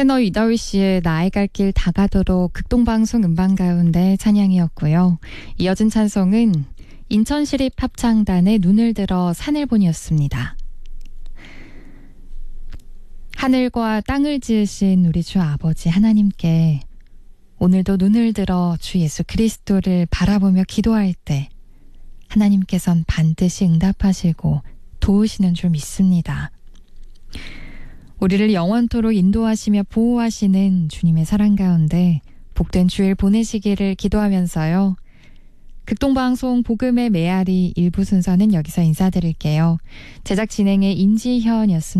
테너 이다위 씨의 나의 갈 길 다가도록 극동방송 음반 가운데 찬양이었고요. 이어진 찬송은 인천시립합창단의 눈을 들어 산을 보니였습니다. 하늘과 땅을 지으신 우리 주 아버지 하나님께 오늘도 눈을 들어 주 예수 그리스도를 바라보며 기도할 때 하나님께선 반드시 응답하시고 도우시는 줄 믿습니다. 우리를 영원토록 인도하시며 보호하시는 주님의 사랑 가운데 복된 주일 보내시기를 기도하면서요. 극동방송 복음의 메아리 일부 순서는 여기서 인사드릴게요. 제작 진행의 임지현이었습니다.